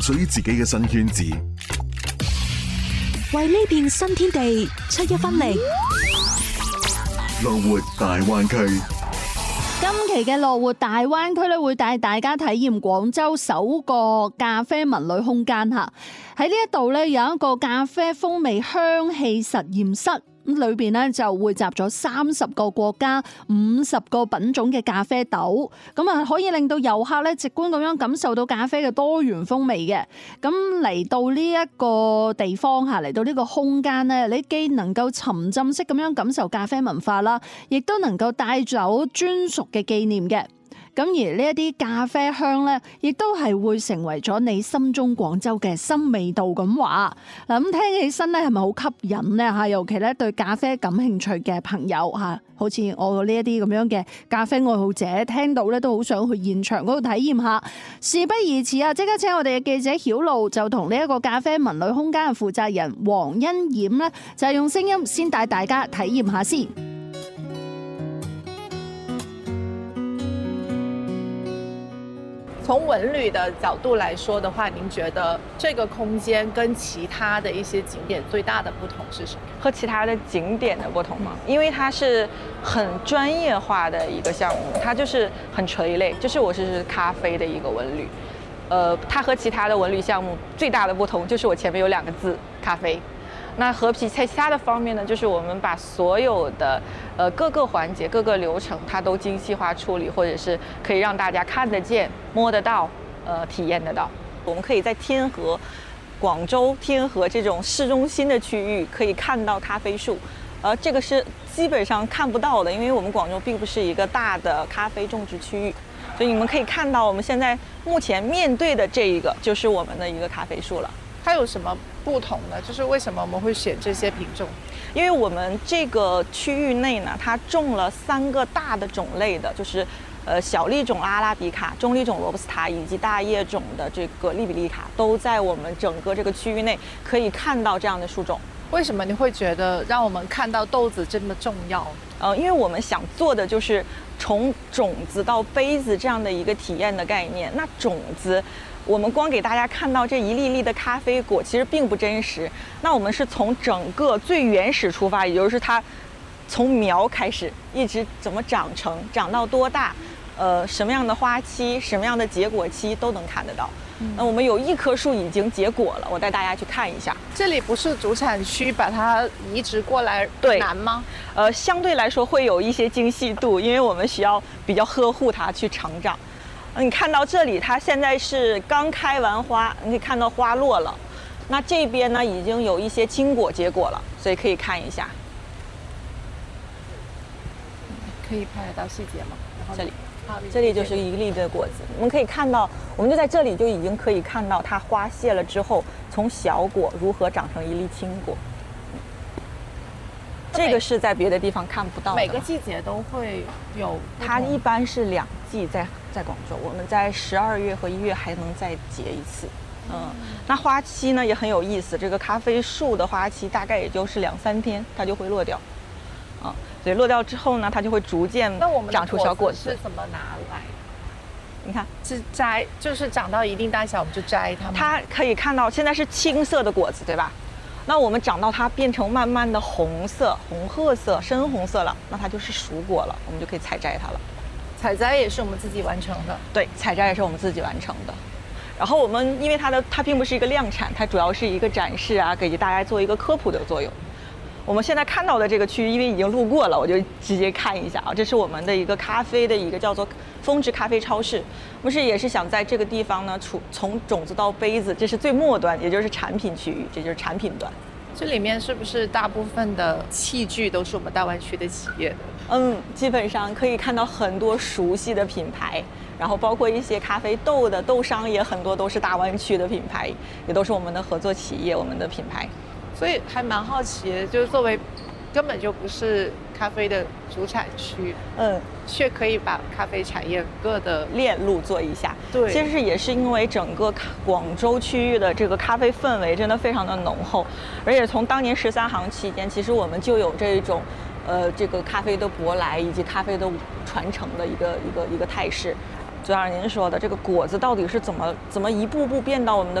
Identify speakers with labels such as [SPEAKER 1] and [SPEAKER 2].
[SPEAKER 1] 屬於自己嘅新圈子，
[SPEAKER 2] 為呢片新天地出一分力。
[SPEAKER 1] 樂活大灣區。
[SPEAKER 3] 今期嘅樂活大灣區咧，會帶大家體驗廣州首個咖啡文旅空間嚇。喺呢一度咧，有一個咖啡風味香氣實驗室。裏邊咧就匯集咗30個國家、50個品種嘅咖啡豆，咁啊可以令到遊客咧直觀咁樣感受到咖啡嘅多元風味嘅。咁嚟到呢一個地方嚇，嚟到呢個空間咧，你既能夠沉浸式咁樣感受咖啡文化啦，亦都能夠帶走專屬嘅紀念嘅。咁而呢一啲咖啡香咧，亦都係會成為咗你心中廣州嘅新味道咁話。嗱，咁聽起身咧係咪好吸引咧嚇？尤其咧對咖啡感興趣嘅朋友嚇，好似我呢一啲咁樣嘅咖啡愛好者，聽到咧都好想去現場嗰度體驗下。事不宜遲啊，即刻請我哋嘅記者曉露就同呢一個咖啡文旅空間嘅負責人黃欣冉咧，就係用聲音先帶大家體驗下先。
[SPEAKER 4] 從文旅的角度來說的話，您覺得這個空間跟其他的一些景點最大的不同是什麼？
[SPEAKER 5] 和其他的景點的不同嘛，因為它是很專業化的一個項目，它就是很垂類，就是我是咖啡的一個文旅。它和其他的文旅項目最大的不同就是我前面有2個字咖啡。那和其他的方面呢，就是我們把所有的各個環節、各個流程，它都精細化處理，或者是可以讓大家看得見、摸得到、體驗得到。我們可以在天河、廣州天河這種市中心的區域可以看到咖啡樹，這個是基本上看不到的，因為我們廣州並不是一個大的咖啡種植區域，所以你們可以看到我們現在目前面對的這一個就是我們的一個咖啡樹了。
[SPEAKER 4] 它有什麼不同呢？就是為什麼我們會選這些品種？
[SPEAKER 5] 因為我們這個區域內呢，它種了3個大的種類的，就是小粒種阿拉比卡、中粒種羅布斯塔以及大葉種的這個利比利卡，都在我們整個這個區域內可以看到這樣的樹種。
[SPEAKER 4] 為什麼你會覺得讓我們看到豆子這麼重要？
[SPEAKER 5] 因為我們想做的就是從種子到杯子這樣的一個體驗的概念。那種子，我們光給大家看到這一粒粒的咖啡果，其實並不真實。那我們是從整個最原始出發，也就是它從苗開始，一直怎麼長成，長到多大，什麼樣的花期，什麼樣的結果期都能看得到。那我們有1棵樹已經結果了，我帶大家去看一下。
[SPEAKER 4] 這裡不是主產區，把它移植過來難嗎？
[SPEAKER 5] 相對來說會有一些精細度，因為我們需要比較呵護它去成長。你看到這裡，它現在是剛開完花，你可以看到花落了。那這邊呢，已經有一些青果結果了，所以可以看一下。
[SPEAKER 4] 可以拍得到細節嗎？
[SPEAKER 5] 這裡就是一粒的果子，我們可以看到，我們就在這裡就已經可以看到它花謝了之後，從小果如何長成一粒青果。這個是在別的地方看不到的。
[SPEAKER 4] 每個季節都會有，
[SPEAKER 5] 它一般是2季在廣州，我們在12月和1月還能再結一次。那花期呢也很有意思，這個咖啡樹的花期大概也就是2-3天，它就會落掉。所以落掉之後呢，它就會逐漸長出小果子。
[SPEAKER 4] 是怎麼拿來？
[SPEAKER 5] 你看，
[SPEAKER 4] 是摘，就是長到一定大小我們就摘它嗎？
[SPEAKER 5] 它可以看到現在是青色的果子，對吧？那我們長到它變成慢慢的紅色、紅褐色、深紅色了，那它就是熟果了，我們就可以採摘它了。
[SPEAKER 4] 採摘也是我們自己完成的。
[SPEAKER 5] 對，採摘也是我們自己完成的。然後我們因為它並不是一個量產，它主要是一個展示啊，給大家做一個科普的作用。我們現在看到的這個區域，因為已經路過了，我就直接看一下啊。這是我們的一個咖啡的一個叫做峰值咖啡超市。不是也是想在這個地方呢，從種子到杯子，這是最末端，也就是產品區域，這就是產品端。
[SPEAKER 4] 這裡面是不是大部分的器具都是我們大灣區的企業的？
[SPEAKER 5] 基本上可以看到很多熟悉的品牌，然後包括一些咖啡豆的豆商也很多都是大灣區的品牌，也都是我們的合作企業，我們的品牌。
[SPEAKER 4] 所以還蠻好奇的，就是作為根本就不是咖啡的主產區，卻可以把咖啡產業各的
[SPEAKER 5] 鏈路做一下。
[SPEAKER 4] 對，
[SPEAKER 5] 其實也是因為整個廣州區域的這個咖啡氛圍真的非常的濃厚，而且從當年13行期間，其實我們就有這種，這個咖啡的舶來以及咖啡的傳承的一個態勢。就像您說的，這個果子到底是怎麼一步步變到我們的